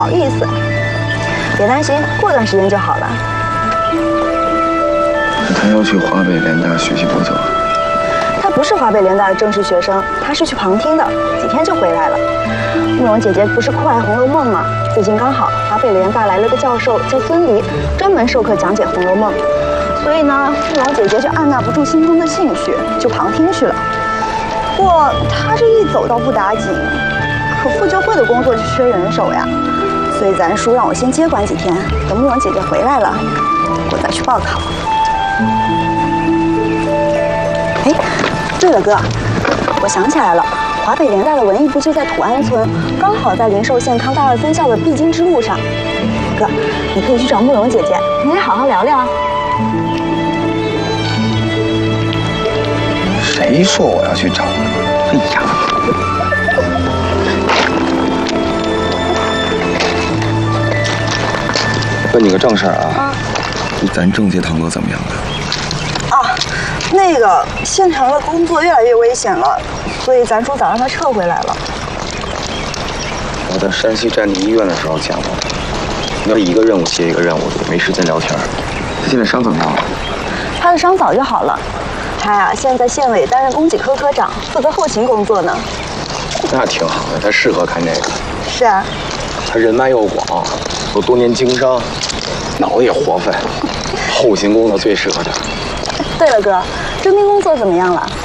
好意思。别担心，过段时间就好了。 他要去华北联大学习多久啊？ 他不是华北联大的正式学生，他是去旁听的，几天就回来了。慕容姐姐不是酷爱《红楼梦》吗？最近刚好华北联大来了个教授叫孙犁，专门授课讲解《红楼梦》。所以呢，慕容姐姐就按捺不住心中的兴趣，就旁听去了。不过她这一走倒不打紧，可妇救会的工作就缺人手呀。所以咱叔让我先接管几天，等慕容姐姐回来了，我再去报考。哎，对了哥，我想起来了，华北联大的文艺部就在土安村，刚好在灵寿县康大2分校的必经之路上。哥，你可以去找慕容姐姐，你俩好好聊聊。 谁说我要去找？哎呀！问你个正事儿啊，咱郑杰堂哥怎么样了？ 啊，那个县城的工作越来越危险了，所以咱叔早让他撤回来了。 我在山西战地医院的时候见过他，要一个任务接一个任务的，没时间聊天。他现在伤怎么样了？ 他的伤早就好了。他呀，现在在县委担任供给科科长，负责后勤工作呢。 那挺好的，他适合干这个。 是啊。 他人脉又广，又多年经商，脑子也活泛，后勤工作最适合他。 对了哥，征兵工作怎么样了？